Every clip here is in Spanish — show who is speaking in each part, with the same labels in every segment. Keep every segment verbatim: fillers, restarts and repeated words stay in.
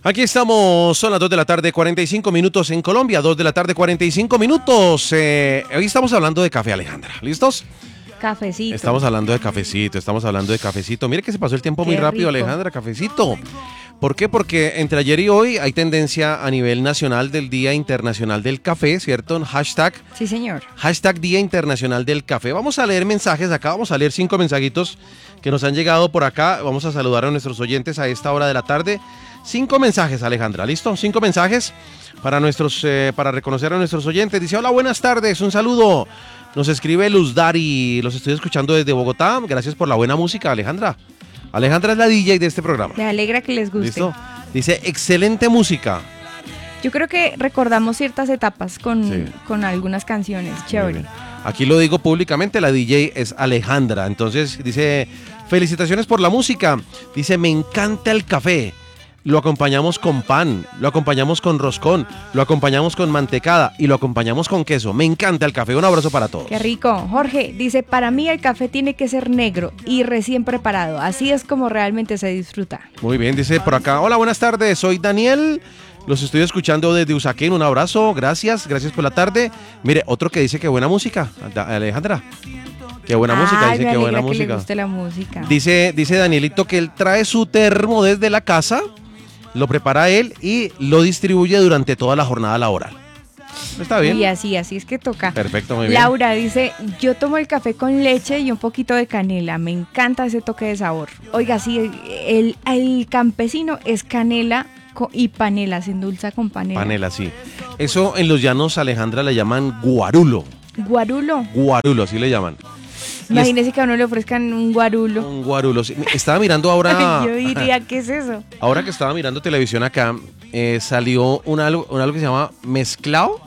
Speaker 1: Aquí estamos, son las dos de la tarde, cuarenta y cinco minutos en Colombia, dos de la tarde, cuarenta y cinco minutos. Eh, hoy estamos hablando de café, Alejandra. ¿Listos?
Speaker 2: Cafecito.
Speaker 1: Estamos hablando de cafecito, estamos hablando de cafecito. Mire que se pasó el tiempo
Speaker 2: Qué
Speaker 1: muy rápido,
Speaker 2: rico.
Speaker 1: Alejandra, cafecito. ¿Por qué? Porque entre ayer y hoy hay tendencia a nivel nacional del Día Internacional del Café, ¿cierto? Hashtag,
Speaker 2: Sí, señor.
Speaker 1: hashtag Día Internacional del Café. Vamos a leer mensajes acá, vamos a leer cinco mensajitos que nos han llegado por acá. Vamos a saludar a nuestros oyentes a esta hora de la tarde. Cinco mensajes, Alejandra, ¿listo? Cinco mensajes para nuestros, eh, para reconocer a nuestros oyentes. Dice, hola, buenas tardes, un saludo. Nos escribe Luz Dari, los estoy escuchando desde Bogotá. Gracias por la buena música, Alejandra. Alejandra es la D J de este programa.
Speaker 2: Me alegra que les guste.
Speaker 1: ¿Listo? Dice, excelente música.
Speaker 2: Yo creo que recordamos ciertas etapas con,
Speaker 1: Sí.
Speaker 2: con algunas canciones.
Speaker 1: Muy
Speaker 2: Chévere.
Speaker 1: bien. Aquí lo digo públicamente, la D J es Alejandra. Entonces dice, felicitaciones por la música. Dice, me encanta el café. Lo acompañamos con pan, lo acompañamos con roscón, lo acompañamos con mantecada y lo acompañamos con queso. Me encanta el café. Un abrazo para todos.
Speaker 2: Qué rico. Jorge dice, para mí el café tiene que ser negro y recién preparado. Así es como realmente se disfruta.
Speaker 1: Muy bien, dice por acá. Hola, buenas tardes. Soy Daniel. Los estoy escuchando desde Usaquén. Un abrazo. Gracias. Gracias por la tarde. Mire, otro que dice que buena música. Da- Alejandra. Qué buena música.
Speaker 2: Ay,
Speaker 1: Dice
Speaker 2: me
Speaker 1: que buena
Speaker 2: alegra que le
Speaker 1: música.
Speaker 2: guste la música.
Speaker 1: Dice, dice Danielito que él trae su termo desde la casa, lo prepara él y lo distribuye durante toda la jornada laboral. ¿Está bien?
Speaker 2: Y así, así es que toca.
Speaker 1: Perfecto, muy bien.
Speaker 2: Laura dice, yo tomo el café con leche y un poquito de canela. Me encanta ese toque de sabor. Oiga, sí, el, el campesino es canela co- y panela, se endulza con panela.
Speaker 1: Panela, sí. Eso en los llanos, Alejandra, le llaman guarulo.
Speaker 2: Guarulo.
Speaker 1: Guarulo, así le llaman. Y es-
Speaker 2: Imagínese que a uno le ofrezcan un guarulo.
Speaker 1: un guarulo. Sí. Estaba mirando ahora,
Speaker 2: Yo diría, ¿qué es eso?
Speaker 1: ahora que estaba mirando televisión acá, eh, salió un algo, un algo que se llama mezclao,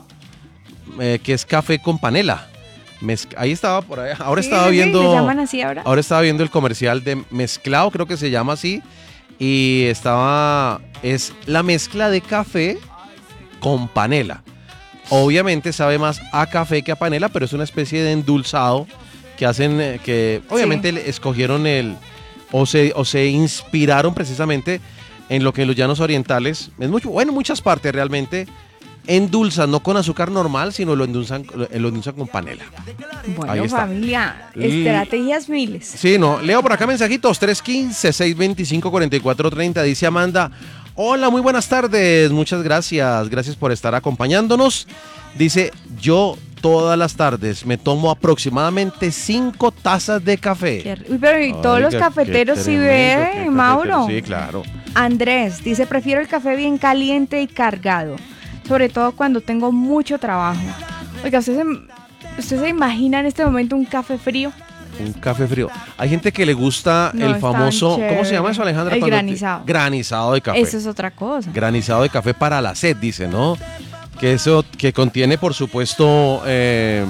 Speaker 1: eh, que es café con panela. Mez- ahí estaba por ahí. Ahora
Speaker 2: Sí,
Speaker 1: estaba
Speaker 2: sí, sí,
Speaker 1: viendo.
Speaker 2: ¿le llaman así ahora?
Speaker 1: Ahora estaba viendo el comercial de mezclao, creo que se llama así. Y estaba. Es la mezcla de café con panela. Obviamente sabe más a café que a panela, pero es una especie de endulzado que hacen. eh, Que obviamente le escogieron el. O se, o se inspiraron precisamente en lo que en los llanos orientales. Es mucho, bueno, en muchas partes realmente. Endulzan, no con azúcar normal, sino lo endulzan, lo, lo endulzan con panela. Ahí
Speaker 2: Bueno,
Speaker 1: está.
Speaker 2: familia,
Speaker 1: Mm.
Speaker 2: estrategias miles.
Speaker 1: Sí, no. Leo por acá mensajitos. tres uno cinco, seis dos cinco, cuatro cuatro tres cero. Dice Amanda. Hola, muy buenas tardes. Muchas gracias. Gracias por estar acompañándonos. Dice, yo todas las tardes me tomo aproximadamente cinco tazas de café.
Speaker 2: Qué r- Uy, pero y todos
Speaker 1: Ay,
Speaker 2: los
Speaker 1: qué-
Speaker 2: cafeteros
Speaker 1: qué
Speaker 2: sí
Speaker 1: tremendo, qué
Speaker 2: ven, Mauro.
Speaker 1: cafetero. Sí, claro.
Speaker 2: Andrés dice, prefiero el café bien caliente y cargado, sobre todo cuando tengo mucho trabajo. Oiga, ¿usted se, usted se imagina en este momento un café frío?
Speaker 1: Un café frío. Hay gente que le gusta
Speaker 2: No,
Speaker 1: el
Speaker 2: es tan
Speaker 1: famoso, ¿cómo se
Speaker 2: chévere.
Speaker 1: llama eso, Alejandra?
Speaker 2: El
Speaker 1: Cuando te-
Speaker 2: granizado.
Speaker 1: Granizado de café.
Speaker 2: Eso es otra cosa.
Speaker 1: Granizado de café para la sed, dice, ¿no? Que eso, que contiene, por supuesto, eh,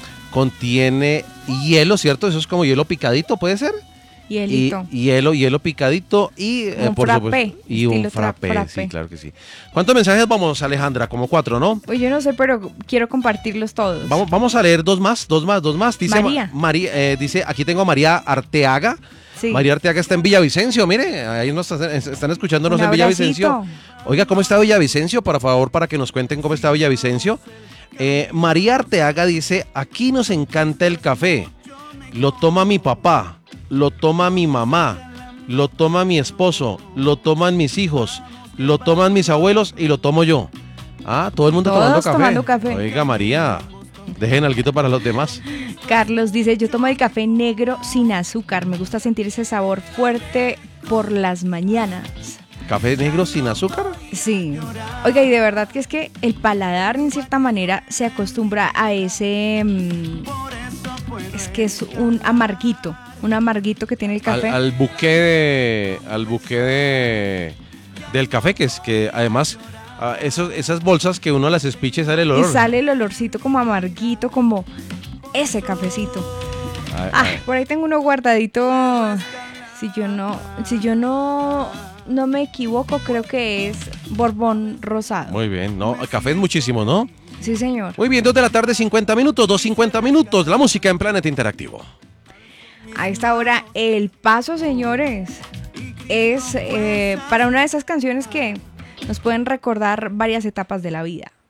Speaker 1: contiene hielo, ¿cierto? Eso es como hielo picadito, ¿puede ser? Y
Speaker 2: Hielito.
Speaker 1: hielo, hielo picadito y, eh,
Speaker 2: Un
Speaker 1: por
Speaker 2: frappé,
Speaker 1: supuesto, y un
Speaker 2: estilo tra-
Speaker 1: frappé,
Speaker 2: frappé.
Speaker 1: sí, claro que sí. ¿Cuántos mensajes vamos, Alejandra? Como cuatro, ¿no?
Speaker 2: Pues yo no sé, pero quiero compartirlos todos.
Speaker 1: Vamos, vamos a leer dos más, dos más, dos más. Dice
Speaker 2: María.
Speaker 1: Ma- María, eh, dice, aquí tengo a María Arteaga.
Speaker 2: Sí.
Speaker 1: María Arteaga está en Villavicencio, mire, ahí nos están, están escuchándonos
Speaker 2: Un
Speaker 1: en Villavicencio.
Speaker 2: abracito.
Speaker 1: Oiga, ¿cómo está Villavicencio? Por favor, para que nos cuenten cómo está Villavicencio. Eh, María Arteaga dice, aquí nos encanta el café. Lo toma mi papá, lo toma mi mamá, lo toma mi esposo, lo toman mis hijos, lo toman mis abuelos y lo tomo yo. Ah, todo el mundo
Speaker 2: Todos
Speaker 1: tomando café.
Speaker 2: tomando café.
Speaker 1: Oiga, María, dejen algo para los demás.
Speaker 2: Carlos dice, yo tomo el café negro sin azúcar. Me gusta sentir ese sabor fuerte por las mañanas.
Speaker 1: ¿Café negro sin azúcar?
Speaker 2: Sí. Oiga, y de verdad que es que el paladar, en cierta manera, se acostumbra a ese... mm, es que es un amarguito, un amarguito que tiene el
Speaker 1: Al,
Speaker 2: café.
Speaker 1: al buque de, al buque de, del café, que es que además ah, esos, esas bolsas que uno las espiche y sale el
Speaker 2: y
Speaker 1: olor.
Speaker 2: sale el olorcito como amarguito, como ese cafecito.
Speaker 1: Ay,
Speaker 2: Ah,
Speaker 1: ay.
Speaker 2: por ahí tengo uno guardadito. Si yo no, si yo no, no me equivoco, creo que es Borbón rosado.
Speaker 1: Muy bien, no, café es muchísimo, ¿no?
Speaker 2: Sí, señor.
Speaker 1: Muy bien, dos de la tarde, cincuenta minutos, dos cincuenta minutos, la música en Planeta Interactivo.
Speaker 2: A esta hora, el paso, señores, es eh, para una de esas canciones que nos pueden recordar varias etapas de la vida.